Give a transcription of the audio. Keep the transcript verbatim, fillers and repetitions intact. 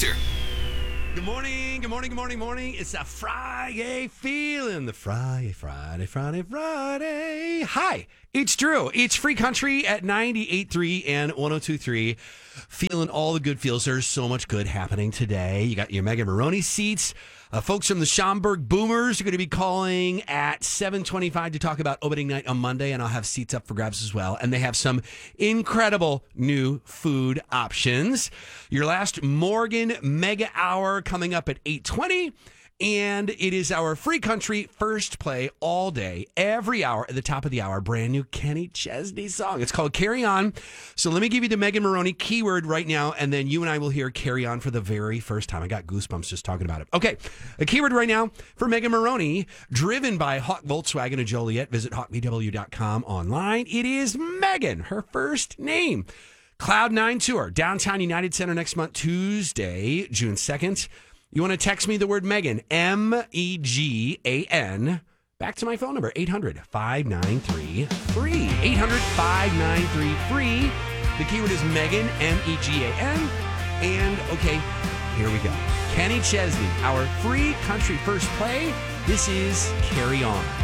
Factor. Good morning, good morning, good morning, morning. It's a Friday feeling. The Friday, Friday, Friday, Friday. Hi, it's Drew. It's Free Country at ninety-eight point three and one oh two point three. Feeling all the good feels. There's so much good happening today. You got your Megan Maroney seats. Uh, folks from the Schaumburg Boomers are going to be calling at seven twenty-five to talk about opening night on Monday, and I'll have seats up for grabs as well. And they have some incredible new food options. Your last Morgan Mega Hour coming up at eight twenty. And it is our Free Country first play all day, every hour at the top of the hour. Brand new Kenny Chesney song. It's called Carry On. So let me give you the Megan Maroney keyword right now, and then you and I will hear Carry On for the very first time. I got goosebumps just talking about it. Okay, a keyword right now for Megan Maroney, driven by Hawk Volkswagen of Joliet. Visit hawk v w dot com online. It is Megan, her first name. Cloud nine Tour, downtown United Center next month, Tuesday, June second. You want to text me the word Megan, M E G A N, back to my phone number, eight hundred, five nine three, free. eight hundred, five nine three, free. The keyword is Megan, M E G A N. And, okay, here we go. Kenny Chesney, our Free Country first play. This is Carry On.